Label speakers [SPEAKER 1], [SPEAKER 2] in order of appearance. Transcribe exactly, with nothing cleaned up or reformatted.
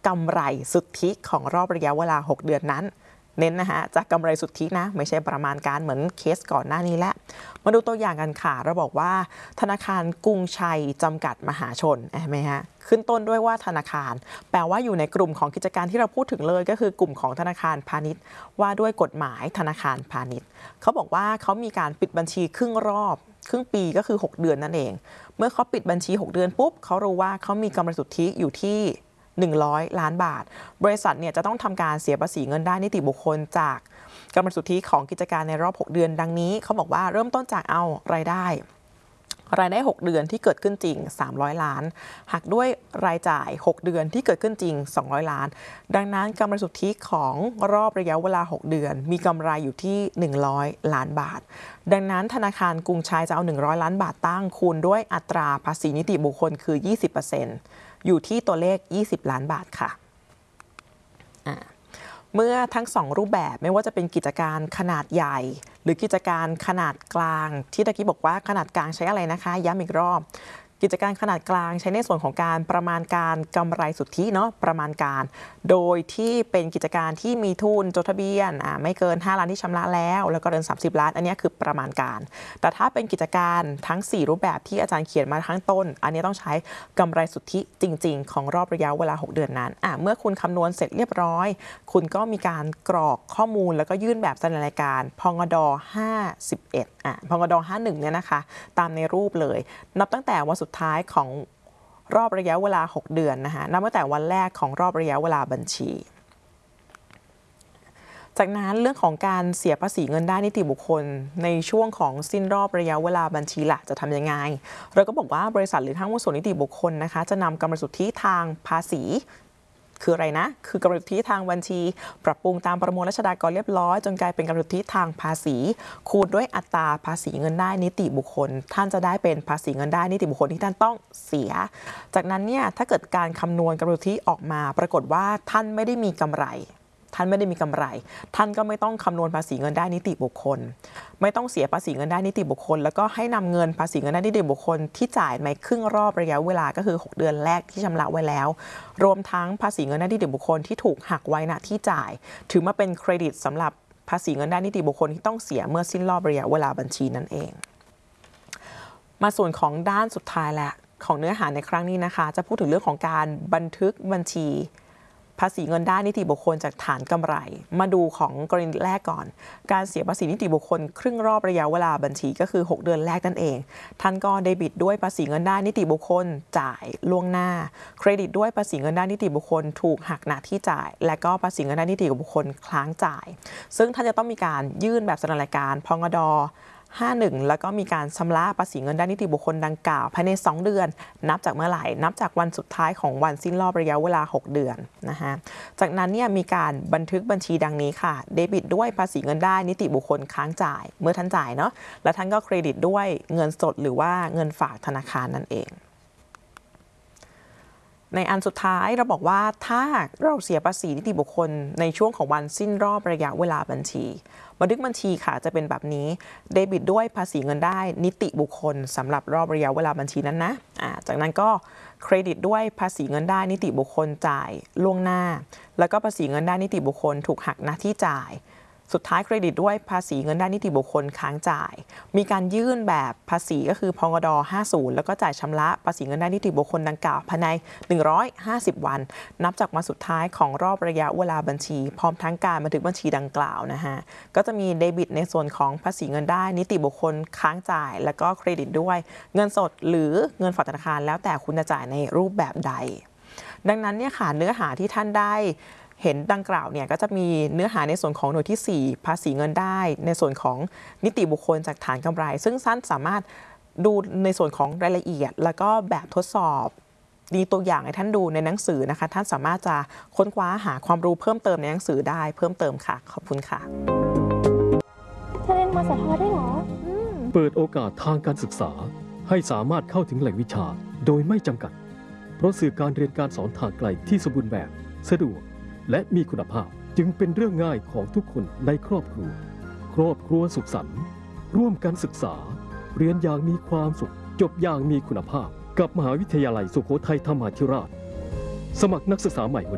[SPEAKER 1] กำไรสุทธิของรอบระยะเวลาหกเดือนนั้นเน้นนะฮะจากกำไรสุทธินะไม่ใช่ประมาณการเหมือนเคสก่อนหน้านี้แล้วมาดูตัวอย่างกันค่ะเราบอกว่าธนาคารกรุงชัยจำกัดมหาชนเห็นไหมฮะขึ้นต้นด้วยว่าธนาคารแปลว่าอยู่ในกลุ่มของกิจการที่เราพูดถึงเลยก็คือกลุ่มของธนาคารพาณิชย์ว่าด้วยกฎหมายธนาคารพาณิชย์เขาบอกว่าเขามีการปิดบัญชีครึ่งรอบครึ่งปีก็คือหกเดือนนั่นเองเมื่อเขาปิดบัญชีหกเดือนปุ๊บเขารู้ว่าเขามีกำไรสุทธิอยู่ที่หนึ่งร้อยล้านบาทบริษัทเนี่ยจะต้องทำการเสียภาษีเงินได้นิติบุคคลจากกำไรสุทธิของกิจการในรอบหกเดือนดังนี้เขาบอกว่าเริ่มต้นจากเอารายได้รายได้หกเดือนที่เกิดขึ้นจริงสามร้อยล้านหักด้วยรายจ่ายหกเดือนที่เกิดขึ้นจริงสองร้อยล้านดังนั้นกำไรสุทธิของรอบระยะเวลาหกเดือนมีกำไรอยู่ที่หนึ่งร้อยล้านบาทดังนั้นธนาคารกรุงชัยจะเอาหนึ่งร้อยล้านบาทตั้งคูณด้วยอัตราภาษีนิติบุคคลคือ ยี่สิบเปอร์เซ็นต์ อยู่ที่ตัวเลขยี่สิบล้านบาทค่ะเมื่อทั้งสองรูปแบบไม่ว่าจะเป็นกิจการขนาดใหญ่หรือกิจการขนาดกลางที่ตะกี้บอกว่าขนาดกลางใช้อะไรนะคะย้ำอีกรอบกิจการขนาดกลางใช้ในส่วนของการประมาณการกำไรสุทธิเนาะประมาณการโดยที่เป็นกิจการที่มีทุนจดทะเบียนอ่าไม่เกินห้าล้านที่ชำระแล้วแล้วก็เดินสามสิบล้านอันนี้คือประมาณการแต่ถ้าเป็นกิจการทั้งสี่รูปแบบที่อาจารย์เขียนมาข้างต้นอันนี้ต้องใช้กำไรสุทธิจริงๆของรอบระยะเวลาหกเดือนนั้นอ่าเมื่อคุณคำนวณเสร็จเรียบร้อยคุณก็มีการกรอกข้อมูลแล้วก็ยื่นแบบแสดงรายการพงดห้าสิบเอ็ดอ่าพงดห้าสิบเอ็ดเนี่ยนะคะตามในรูปเลยนับตั้งแต่วันสุดท้ายของรอบระยะเวลาหกเดือนนะคะนับตั้งแต่วันแรกของรอบระยะเวลาบัญชีจากนั้นเรื่องของการเสียภาษีเงินได้นิติบุคคลในช่วงของสิ้นรอบระยะเวลาบัญชีล่ะจะทำยังไงเราก็บอกว่าบริษัทหรือห้างหุ้นส่วนนิติบุคคลนะคะจะนำกำไรสุทธิทางภาษีคืออะไรนะคือกำไรสุทธิทางบัญชีปรับปรุงตามประมวลรัชฎากรเรียบร้อยจนกลายเป็นกำไรสุทธิทางภาษีคูณด้วยอัตราภาษีเงินได้นิติบุคคลท่านจะได้เป็นภาษีเงินได้นิติบุคคลที่ท่านต้องเสียจากนั้นเนี่ยถ้าเกิดการคำนวณกำไรสุทธิออกมาปรากฏว่าท่านไม่ได้มีกำไรท่านไม่ได้มีกำไรท่านก็ไม่ต้องคำนวณภาษีเงินได้นิติบุคคลไม่ต้องเสียภาษีเงินได้นิติบุคคลแล้วก็ให้นำเงินภาษีเงินได้นิติบุคคลที่จ่ายในครึ่งรอบระยะเวลาก็คือหกเดือนแรกที่ชำระไว้แล้วรวมทั้งภาษีเงินได้นิติบุคคลที่ถูกหักไว้ณที่จ่ายถือมาเป็นเครดิตสำหรับภาษีเงินได้นิติบุคคลที่ต้องเสียเมื่อสิ้นรอบระยะเวลาบัญชีนั่นเองมาส่วนของด้านสุดท้ายแหละของเนื้อหาในครั้งนี้นะคะจะพูดถึงเรื่องของการบันทึกบัญชีภาษีเงินได้นิติบุคคลจากฐานกำไรมาดูของกรณีแรกก่อนการเสียภาษีนิติบุคคลครึ่งรอบระยะเวลาบัญชีก็คือหกเดือนแรกนั่นเองท่านก็เดบิตด้วยภาษีเงินได้นิติบุคคลจ่ายล่วงหน้าเครดิตด้วยภาษีเงินได้นิติบุคคลถูกหักณที่จ่ายและก็ภาษีเงินได้นิติบุคคลค้างจ่ายซึ่งท่านจะต้องมีการยื่นแบบแสดงรายการพงดห้าสิบเอ็ดแล้วก็มีการชำระภาษีเงินได้นิติบุคคลดังกล่าวภายในสองเดือนนับจากเมื่อไหร่นับจากวันสุดท้ายของวันสิ้นรอบระยะเวลาหกเดือนนะฮะจากนั้นเนี่ยมีการบันทึกบัญชีดังนี้ค่ะเดบิตด้วยภาษีเงินได้นิติบุคคลค้างจ่ายเมื่อท่านจ่ายเนาะและท่านก็เครดิตด้วยเงินสดหรือว่าเงินฝากธนาคารนั่นเองในอันสุดท้ายเราบอกว่าถ้าเราเสียภาษีนิติบุคคลในช่วงของวันสิ้นรอบระยะเวลาบัญชีบันทึกบัญชีค่ะจะเป็นแบบนี้เดบิตด้วยภาษีเงินได้นิติบุคคลสำหรับรอบระยะเวลาบัญชีนั้นนะอ่าจากนั้นก็เครดิตด้วยภาษีเงินได้นิติบุคคลจ่ายล่วงหน้าแล้วก็ภาษีเงินได้นิติบุคคลถูกหักณที่จ่ายสุดท้ายเครดิตด้วยภาษีเงินได้นิติบุคคลค้างจ่ายมีการยื่นแบบภาษีก็คือพงดห้าสิบแล้วก็จ่ายชำระภาษีเงินได้นิติบุคคลดังกล่าวภายในหนึ่งร้อยห้าสิบวันนับจากวันสุดท้ายของรอบระยะเวลาบัญชีพร้อมทั้งการบันทึกบัญชีดังกล่าวนะฮะก็จะมีเดบิตในส่วนของภาษีเงินได้นิติบุคคลค้างจ่ายแล้วก็เครดิตด้วยเงินสดหรือเงินฝากธนาคารแล้วแต่คุณจะจ่ายในรูปแบบใดดังนั้นเนี่ยค่ะเนื้อหาที่ท่านได้เห็นดังกล่าวเนี่ยก็จะมีเนื้อหาในส่วนของหน่วยที่สี่ภาษีเงินได้ในส่วนของนิติบุคคลจากฐานกำไรซึ่งท่านสามารถดูในส่วนของรายละเอียดแล้วก็แบบทดสอบดีตัวอย่างให้ท่านดูในหนังสือนะคะท่านสามารถจะค้นคว้าหาความรู้เพิ่มเติมในหนังสือได้เพิ่มเติมค่ะขอบคุณค่ะ
[SPEAKER 2] เธอเรียนมสทได้เหรอ
[SPEAKER 3] เปิดโอกาสทางการศึกษาให้สามารถเข้าถึงแหล่งวิชาโดยไม่จำกัดเพราะสื่อการเรียนการสอนทางไกลที่สมบูรณ์แบบสะดวกและมีคุณภาพจึงเป็นเรื่องง่ายของทุกคนในครอบครัวครอบครัวสุขสันต์ร่วมกันศึกษาเรียนอย่างมีความสุขจบอย่างมีคุณภาพกับมหาวิทยาลัยสุโขทัยธรรมาธิราชสมัครนักศึกษาใหม่วัน